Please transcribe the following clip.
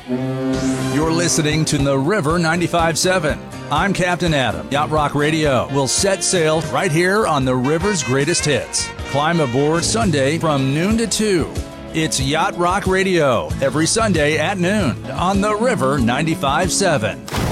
You're listening to The River 95.7. I'm Captain Adam. Yacht Rock Radio will set sail right here on the river's greatest hits. Climb aboard Sunday from noon to 2. It's Yacht Rock Radio every Sunday at noon on The River 95.7.